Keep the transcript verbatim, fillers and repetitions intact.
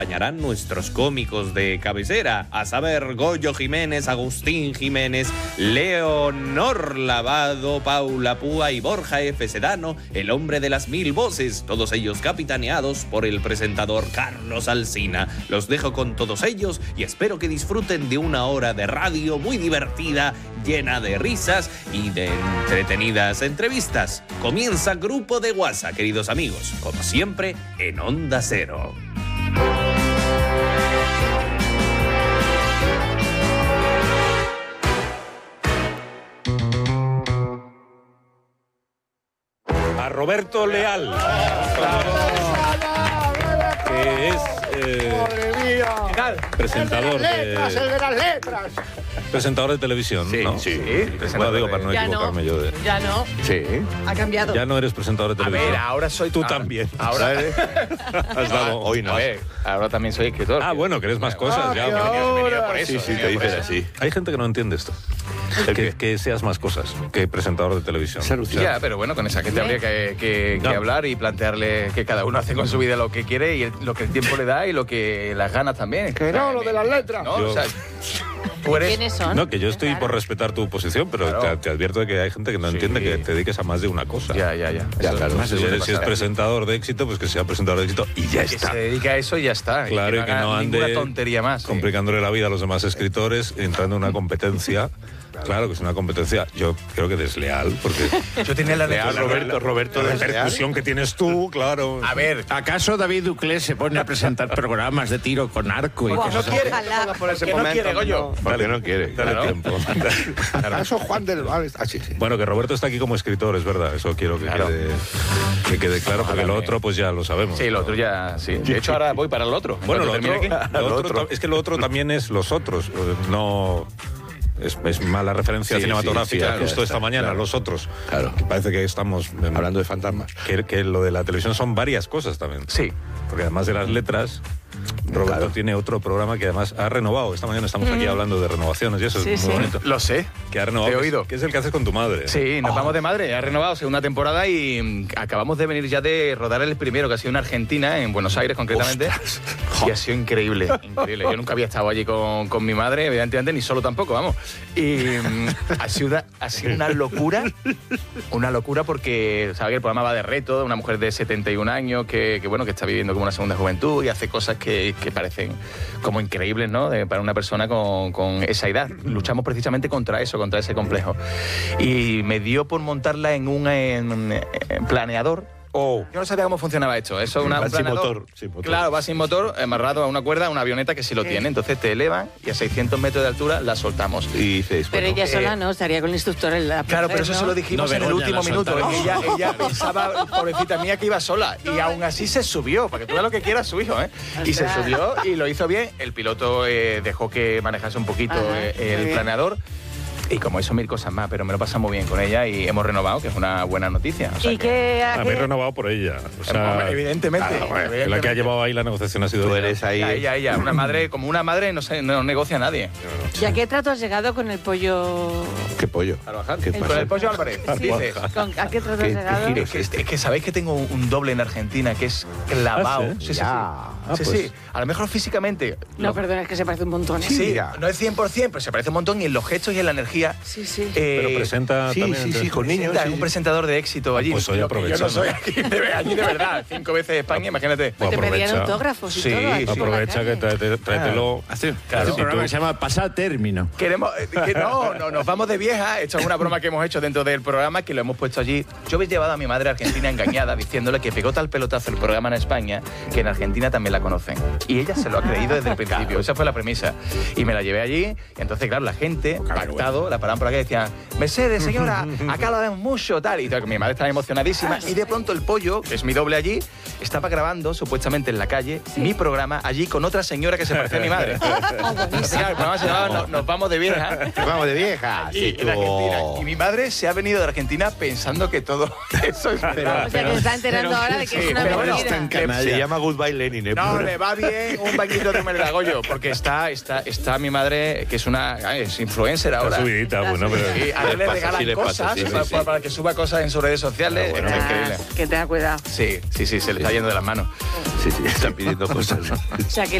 acompañarán nuestros cómicos de cabecera, a saber, Goyo Jiménez, Agustín Jiménez, Leonor Lavado, Paula Púa y Borja F. Sedano, el hombre de las mil voces, todos ellos capitaneados por el presentador Carlos Alsina. Los dejo con todos ellos y espero que disfruten de una hora de radio muy divertida, llena de risas y de entretenidas entrevistas. Comienza Grupo de WhatsApp, queridos amigos, como siempre, en Onda Cero. A Roberto Leal, que es eh, presentador el de las letras, de el de las letras. presentador de televisión, Sí, ¿no? sí. Bueno, digo para no Ya equivocarme no, yo de. ya no, Sí. ha cambiado. Ya no eres presentador de A televisión. ver, ahora soy Tú ahora- también. Ahora Has dado- hoy no. A ver, ahora también soy escritor. Ah, bueno, que eres más cosas Ah, ya. que pero- ahora- He venido por eso. Sí, sí, he te venido por dicen eso. así. Hay gente que no entiende esto. Que, que seas más cosas que presentador de televisión. Ser usted. Ya, pero bueno, con esa gente habría que, que- que No. hablar y plantearle que cada uno hace con su vida lo que quiere y el- lo que el tiempo le da y lo que las ganas también. Que no, lo de las letras. ¿No? Yo- O sea, tú eres... ¿Quiénes son? No, que yo estoy Claro. por respetar tu posición, pero Claro. te, te advierto de que hay gente que no Sí. entiende que te dediques a más de una cosa. Ya, ya, ya. Ya, Eso- claro. eso Si, suele eres- si es pasar. presentador de éxito, pues que sea presentador de éxito y ya Que está. se dedica a eso y ya está. Claro, y que no haga ninguna ande tontería más. sí. complicándole la vida a los demás escritores, entrando en una competencia. Claro que es una competencia, yo creo que desleal, porque Yo tenía la Leal, Roberto, Roberto la desleal. repercusión que tienes tú, claro. A ver, ¿Acaso David Duclés se pone a presentar programas de tiro con arco y porque no cosas así? quiere. Ojalá. Por ese Que no momento, quiere, Goyo. Porque no quiere. Dale Claro. tiempo. Eso Juan del Val. Ah, sí, sí. Bueno, que Roberto está aquí como escritor, es verdad, eso quiero que, Claro. quede, que quede claro, porque lo Ojalá, otro pues ya lo sabemos. Sí, lo otro ya, sí. De hecho, ahora voy para el otro. En Bueno, cuanto lo otro, termine aquí. lo otro ta- es que lo otro también es los otros, no... Es, es mala referencia Sí, cinematográfica, sí, sí, claro, justo ya esta está, mañana, claro. los otros. Claro. Que parece que estamos em, Hablando de fantasmas. que, que lo de la televisión son varias cosas también. Sí. Porque además de las letras, Roberto Claro. tiene otro programa que además ha renovado. Esta mañana estamos aquí hablando de renovaciones y eso Sí, es muy sí. bonito. Lo sé. Que ha renovado. Te he que es- oído. Que es el que haces con tu madre. Sí, nos vamos de madre. Ha renovado segunda temporada y mm, acabamos de venir ya de rodar el primero, que ha sido en Argentina, en Buenos Aires concretamente. Y ha sido increíble, increíble. Yo nunca había estado allí con, con mi madre, evidentemente, ni solo tampoco, vamos. Y mm, ha, sido, ha sido una locura, una locura porque, ¿sabes? El programa va de reto, de una mujer de setenta y un años que, que, bueno, que está viviendo como una segunda juventud y hace cosas que, que parecen como increíbles, ¿no? De- para una persona con, con esa edad. Luchamos precisamente contra eso, contra ese complejo. Y me dio por montarla en un en- en planeador. Oh. Yo no sabía cómo funcionaba esto. Eso es una, Va un sin planeador. motor, sin motor. Claro, va sin motor, amarrado a una cuerda, a una avioneta que sí lo tiene. Entonces te elevan y a seiscientos metros de altura la soltamos. Y dices, Pero bueno, ella eh, sola no, estaría con el instructor en la Claro, pero eso ¿no? se lo dijimos No, en el Begoña, último la minuto. soltaron. Ella, ella pensaba, pobrecita mía, que iba sola. Y aún así se subió, para que tú veas lo que quiera su hijo, ¿eh? Y se subió y lo hizo bien. El piloto eh, dejó que manejase un poquito Ajá, eh, muy el bien. planeador. Y como eso, mil cosas más, pero me lo pasamos bien con ella y hemos renovado, que es una buena noticia. O sea ¿Y que- qué? a Habéis qué- renovado por ella. O sea, Hombre, evidentemente. claro, bueno, que la que ha evidentemente. llevado ahí la negociación ha sido tú ella. eres ahí. Ella, ella, ella. Una madre, como una madre no, se, no negocia a nadie. ¿Y a qué trato has llegado con el pollo? ¿Qué pollo? Carvajal. ¿Qué Con pasa? el pollo Álvarez. Sí, Dices. ¿con- ¿A qué trato has ¿Qué- qué llegado? giro? Es que, es que sabéis que tengo un doble en Argentina que es clavado. ¿Ah, sí? sí, sí, sí. Ya. Ah, sí, pues. sí. A lo mejor físicamente. No, lo- perdona, es que se parece un montón. ¿eh? Sí, mira. no es cien por ciento, pero se parece un montón y en los gestos y en la energía. Sí, sí. eh, Pero presenta Sí, también. sí, sí, con niños. presenta, sí, es un sí. presentador de éxito allí. pues hoy Lo que yo no aprovechando. soy aquí de, allí de verdad. Cinco veces España, imagínate. Pues Te pedían aprovecha. autógrafos y Sí, todo. aquí sí. en la Aprovecha calle. que tráete- tráetelo. Hace, Claro. hace un Si programa tú- que se llama Pasar Término. Queremos, eh, que no, no, nos vamos de vieja. Esto es una broma que hemos hecho dentro del programa, que lo hemos puesto allí. Yo habéis llevado a mi madre a Argentina engañada, diciéndole que pegó tal pelotazo el programa en España, que en Argentina también la conocen. Y ella se lo ha creído desde el principio. Esa fue la premisa. Y me la llevé allí. Y entonces, claro, la gente, pactado, la paraban por aquí y decían, Mercedes, señora, acá la vemos mucho, tal. Y tal, mi madre estaba emocionadísima. Y de pronto el pollo, que es mi doble allí, estaba grabando, supuestamente en la calle, mi programa allí con otra señora que se parecía a mi madre. Entonces, claro, el programa se llamaba Nos, Nos vamos de vieja. Vamos de vieja. Y, Sí, en Argentina. tú. Y mi madre se ha venido de Argentina pensando que todo eso es verdad. O sea, que se está enterando ahora de que sí, es una pero bueno, mentira. está en Se llama Goodbye Lenin. ¿eh? No, le va bien un bañito de Melgagollo, porque está, está, está mi madre, que es una es influencer ahora. Está subidita, bueno, pero... Y ahora le pasa, regalan sí le pasa, cosas sí, sí, para, sí. para que suba cosas en sus redes sociales. Ah, bueno. Está Ah, increíble. que tenga cuidado. Sí, sí, sí, se le está yendo de las manos. Sí, sí, están pidiendo cosas. O sea, que